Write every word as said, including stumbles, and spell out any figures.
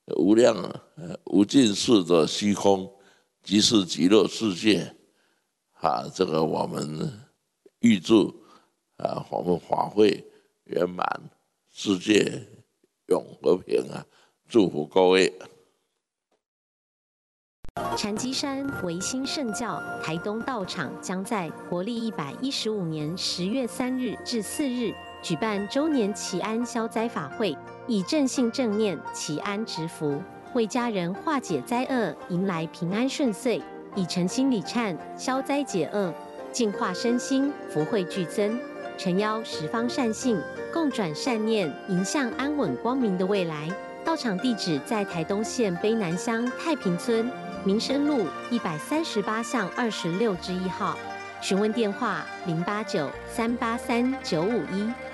无量呃无尽世的虚空，即是极乐世界。啊，这个我们预祝啊，我们法会圆满，世界永和平啊！祝福各位。 禅机山维新圣教台东道场将在国历一百一十五年十月三日至四日举办周年祈安消灾法会，以正信正念祈安植福，为家人化解灾厄，迎来平安顺遂，以诚心礼忏消灾解厄，净化身心，福慧俱增。诚邀十方善信共转善念，迎向安稳光明的未来。道场地址在台东县卑南乡太平村民生路一百三十八巷二十六之一号，询问电话零八九三八三九五一。